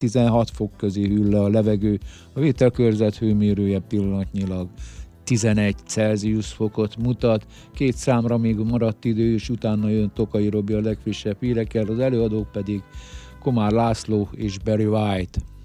16 fok közé hűl le a levegő, a vételkörzet hőmérője pillanatnyilag 11 Celsius fokot mutat, 2 számra még maradt idő, és utána jön Tokai Robi a legfrissebb hírekkel, az előadók pedig Komár László és Barry White.